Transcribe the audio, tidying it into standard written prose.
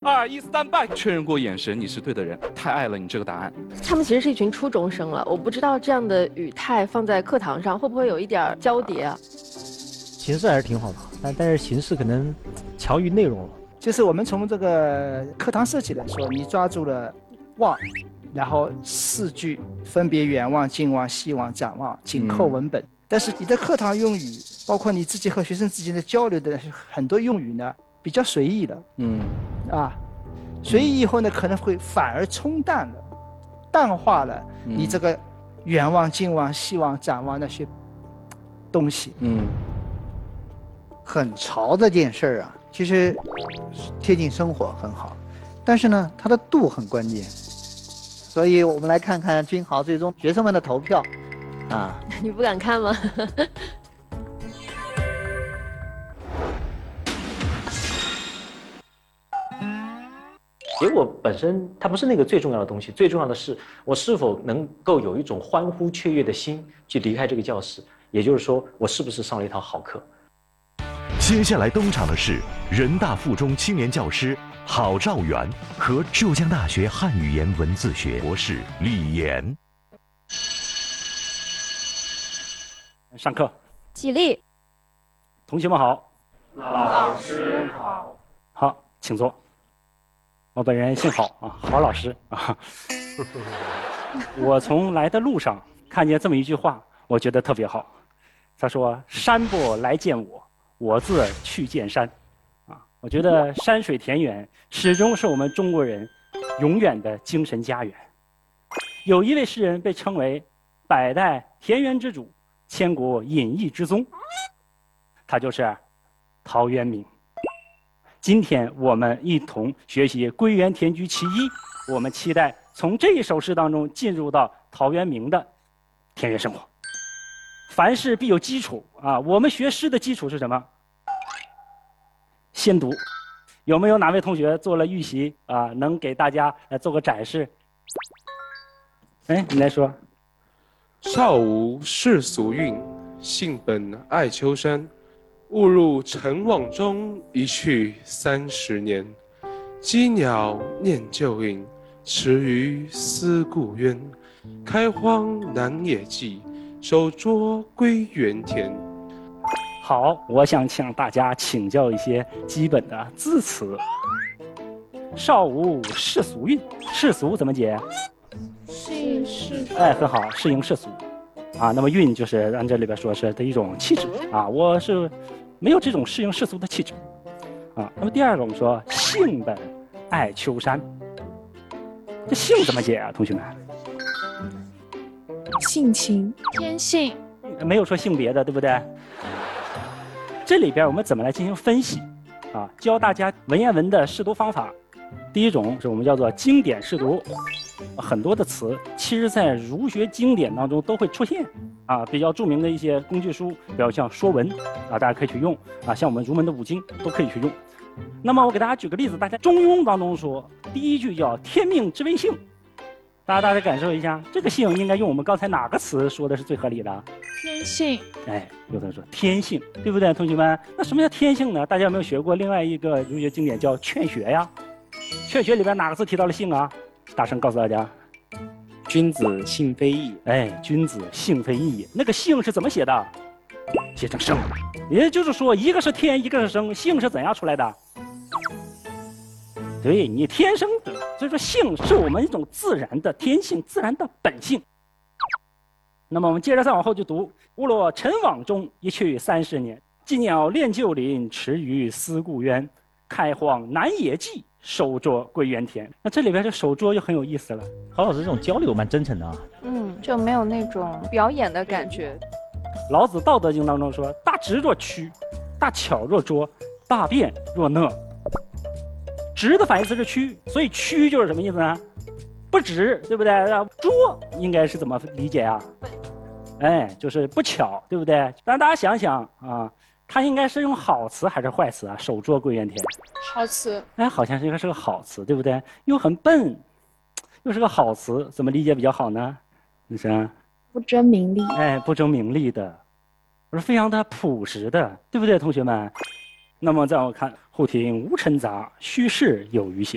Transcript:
2、1 stand by，确认过眼神，你是对的人。太爱了你这个答案。 他们其实是一群初中生了，我不知道这样的语态放在课堂上会不会有一点交叠啊？ 形式还是挺好的，但是形式可能强于内容了。 就是我们从这个课堂设计来说，你抓住了望，然后4句分别远望、近望、细望、展望，紧扣文本。但是你的课堂用语，包括你自己和学生之间的交流的很多用语呢，比较随意的。随意以后呢，可能会反而冲淡了、淡化了你这个远望、近望、细望、展望那些东西。 很潮这件事儿啊，其实贴近生活很好，但是呢，它的度很关键。所以我们来看看君豪最终学生们的投票啊。 你不敢看吗？ 结果本身它不是那个最重要的东西，最重要的是我是否能够有一种欢呼雀跃的心去离开这个教室，也就是说我是不是上了一堂好课。 接下来登场的是人大附中青年教师郝兆元和浙江大学汉语言文字学博士李岩。 上课， 起立。 同学们好。 老师好。 好，请坐。我本人姓郝啊，郝老师啊。我从来的路上看见这么一句话，我觉得特别好。他说：“山不来见我，我自去见山。”啊，我觉得山水田园始终是我们中国人永远的精神家园。有一位诗人被称为百代田园之主，千古隐逸之宗，他就是陶渊明。今天我们一同学习《归园田居其一》，我们期待从这一首诗当中进入到陶渊明的田园生活。凡事必有基础啊，我们学诗的基础是什么？先读。有没有哪位同学做了预习啊？能给大家来做个展示？哎，你来说。 少无世俗韵，性本爱丘山。误入尘网中，一去30年。羁鸟念旧影，池鱼思故渊。开荒南野际，手捉归园田。 好，我想向大家请教一些基本的字词。少无世俗韵，世俗怎么解？ 适应世俗。 哎，很好，适应世俗。啊，那么韵就是按这里边说是的一种气质啊，我是没有这种适应世俗的气质啊。那么第二个我们说性本爱丘山，这性怎么解啊，同学们？ 性情、天性， 没有说性别的，对不对？这里边我们怎么来进行分析啊？教大家文言文的识读方法。第一种是我们叫做经典识读，很多的词其实在儒学经典当中都会出现啊，比较著名的一些工具书，比如像《说文》啊，大家可以去用啊，像我们儒门的五经都可以去用。那么我给大家举个例子，大家《中庸》当中说，第一句叫天命之谓性，大家感受一下，这个性应该用我们刚才哪个词说的是最合理的？ 天性。 哎，有的人说天性，对不对，同学们？那什么叫天性呢？大家有没有学过另外一个儒学经典叫《劝学》呀？《劝学》里边哪个字提到了性啊？大声告诉大家， 君子性非异。 哎，君子性非异，那个性是怎么写的？写成生，也就是说，一个是天，一个是生，性是怎样出来的？对，你天生的，所以说性是我们一种自然的天性，自然的本性。那么我们接着再往后就读：误落尘网中，一去30年。羁鸟恋旧林，池鱼思故渊。开荒南野际，手捉归园田。那这里边这手捉就很有意思了。 郝老师这种交流蛮真诚的啊。 就没有那种表演的感觉。 老子《道德经》当中说：“大直若屈，大巧若拙，大辩若讷。”直的反义词是屈，所以屈就是什么意思呢？不直，对不对？拙应该是怎么理解啊？哎，就是不巧，对不对？但大家想想啊。它应该是用好词还是坏词啊？手捉归园田， 好词。 哎，好像应该是个好词，对不对？又很笨，又是个好词，怎么理解比较好呢？女生？ 不争名利。 哎，不争名利的，我是非常的朴实的，对不对，同学们？那么在我看，后庭无尘杂，虚室有余闲。